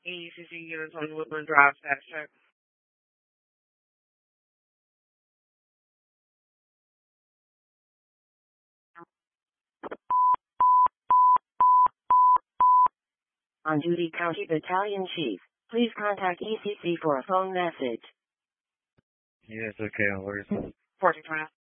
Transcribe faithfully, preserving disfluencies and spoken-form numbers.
E C C units on Woodland Drive, status check. On duty County Battalion Chief. Please contact E C C for a phone message. Yes, okay, no worries. fourteen twenty.